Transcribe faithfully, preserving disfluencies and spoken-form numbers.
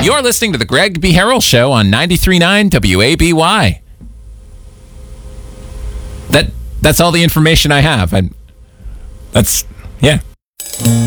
You're listening to the Greg B. Harrell Show on ninety-three point nine W A B Y. That, that's all the information I have. I, that's, yeah.